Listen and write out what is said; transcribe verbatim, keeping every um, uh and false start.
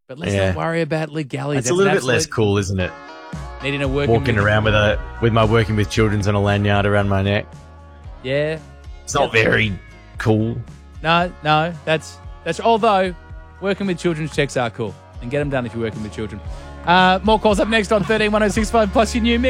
But let's Yeah. not worry about legalities. It's a little bit less cool, isn't it? Needing a working Walking around with a with my working with children's on a lanyard around my neck. Yeah. It's not very cool. No, no, that's that's. Although working with children's checks are cool, and get them done if you're working with children. Uh, more calls up next on thirteen one oh six five plus your new mix.